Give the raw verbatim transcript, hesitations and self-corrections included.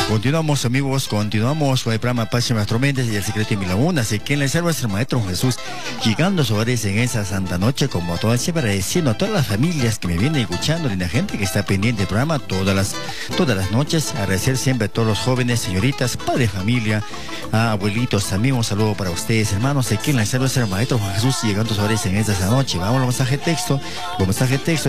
Continuamos, amigos, continuamos con el programa Paz y Nuestro Mentes y el secreto de mi laguna. Así que en la selva es el Maestro Jesús, llegando sobre en esa santa noche, como todo siempre, agradeciendo a todas las familias que me vienen escuchando, y la gente que está pendiente del programa todas las, todas las noches. Agradecer siempre a todos los jóvenes, señoritas, padres de familia, a abuelitos también. Un saludo para ustedes, hermanos. Aquí en la selva es el Maestro Jesús, llegando sobre en esa noche. Vamos al mensaje de texto, los mensajes de texto.